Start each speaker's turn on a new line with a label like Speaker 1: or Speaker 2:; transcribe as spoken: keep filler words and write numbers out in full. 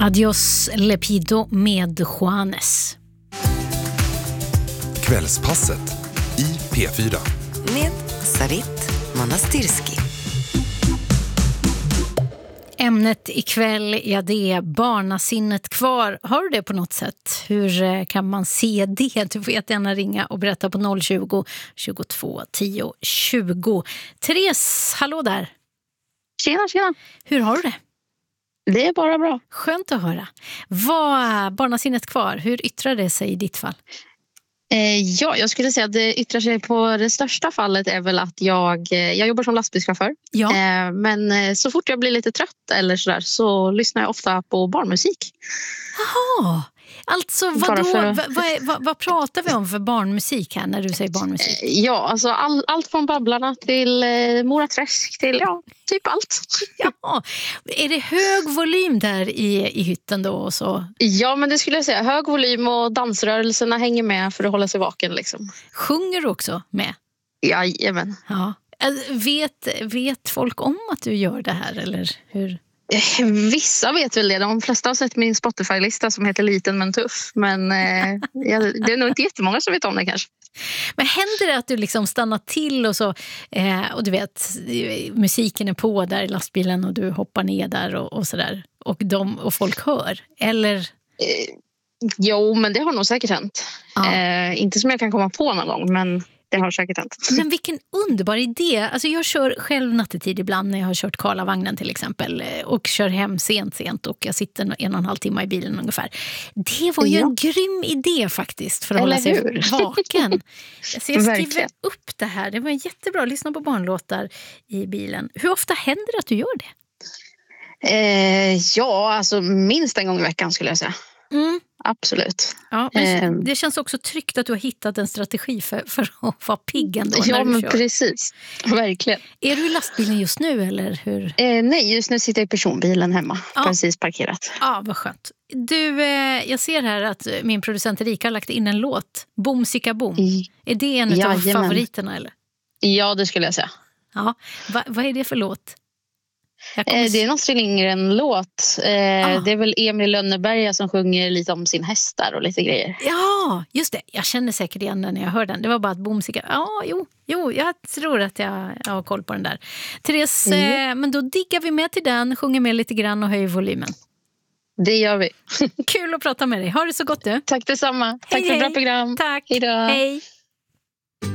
Speaker 1: Adios Lepido med Juanes.
Speaker 2: Kvällspasset i P fyra.
Speaker 3: Med Sarit Manastirski.
Speaker 1: Ämnet ikväll, ja, det är barnasinnet kvar. Har du det på något sätt? Hur kan man se det? Du får jättegärna ringa och berätta på noll tjugo, tjugotvå, tio, tjugo. Therese, hallå där.
Speaker 4: Tjena, tjena.
Speaker 1: Hur har du det?
Speaker 4: Det är bara bra.
Speaker 1: Skönt att höra. Vad är barnasinnet kvar? Hur yttrar det sig i ditt fall?
Speaker 4: Eh, ja, jag skulle säga att det yttrar sig på det största fallet är väl att jag, eh, jag jobbar som lastbilschaufför.
Speaker 1: Ja.
Speaker 4: Eh, men eh, så fort jag blir lite trött eller sådär så lyssnar jag ofta på barnmusik.
Speaker 1: Jaha, alltså vad, då,
Speaker 4: För...
Speaker 1: vad, vad, vad, vad pratar vi om för barnmusik här när du säger barnmusik?
Speaker 4: Eh, ja, alltså all, allt från Babblarna till eh, Mora Träsk till ja, typ allt.
Speaker 1: Ja, är det hög volym där i, i hytten då? Och så?
Speaker 4: Ja, men det skulle jag säga. Hög volym och dansrörelserna hänger med för att hålla sig vaken. Liksom.
Speaker 1: Sjunger du också med?
Speaker 4: Jajamän.
Speaker 1: Ja. Vet, vet folk om att du gör det här, eller hur?
Speaker 4: Vissa vet väl det. De flesta har sett min Spotify-lista som heter Liten men tuff. Men eh, det är nog inte jättemånga som vet om det kanske.
Speaker 1: Men händer det att du liksom stannar till och så eh, och du vet, musiken är på där i lastbilen och du hoppar ner där och, och sådär och, de, och folk hör? Eller?
Speaker 4: Eh, jo, men det har nog säkert hänt.
Speaker 1: Ja.
Speaker 4: Eh, inte som jag kan komma på någon gång, men det har säkert hänt.
Speaker 1: Men vilken underbar idé. Alltså jag kör själv nattetid ibland när jag har kört Karlavagnen till exempel och kör hem sent sent och jag sitter en och en halv timme i bilen ungefär. Det var ju
Speaker 4: ja.
Speaker 1: en grym idé faktiskt för att
Speaker 4: Eller
Speaker 1: hålla sig
Speaker 4: hur?
Speaker 1: vaken. Så jag skriver
Speaker 4: Verkligen.
Speaker 1: upp det här. Det var jättebra att lyssna på barnlåtar i bilen. Hur ofta händer det att du gör det?
Speaker 4: Eh, ja, alltså minst en gång i veckan skulle jag säga.
Speaker 1: Mm.
Speaker 4: Absolut.
Speaker 1: Ja, men
Speaker 4: Eh.
Speaker 1: det känns också tryggt att du har hittat en strategi för, för att vara pigg ändå
Speaker 4: Ja,
Speaker 1: när du
Speaker 4: men
Speaker 1: kör.
Speaker 4: Precis. Verkligen.
Speaker 1: Är du i lastbilen just nu eller hur?
Speaker 4: Eh, nej, just nu sitter jag i personbilen hemma.
Speaker 1: Ja.
Speaker 4: Precis parkerat.
Speaker 1: Ja, vad skönt. Du, eh, jag ser här att min producent Erika har lagt in en låt. Boom, sicka boom.
Speaker 4: Mm.
Speaker 1: Är det en av
Speaker 4: Jajamän.
Speaker 1: favoriterna eller?
Speaker 4: Ja, det skulle jag säga.
Speaker 1: Ja. Va, vad är det för låt? Jag kommer...
Speaker 4: Eh, det är en Astrid Lindgren-låt. Eh,
Speaker 1: Ah.
Speaker 4: Det är väl Emil Lönneberga som sjunger lite om sin hästar och lite grejer.
Speaker 1: Ja, just det. Jag känner säkert igen den när jag hör den. Det var bara att boom, sicka. Ja, jo, jo, jag tror att jag, jag har koll på den där. Therese,
Speaker 4: Mm.
Speaker 1: eh, men då diggar vi med till den, sjunger med lite grann och höjer volymen.
Speaker 4: Det gör vi.
Speaker 1: Kul att prata med dig. Ha det så gott du.
Speaker 4: Tack detsamma. Tack
Speaker 1: Hej,
Speaker 4: för ett bra
Speaker 1: hej.
Speaker 4: program.
Speaker 1: Tack.
Speaker 4: Hej då.
Speaker 1: Hej.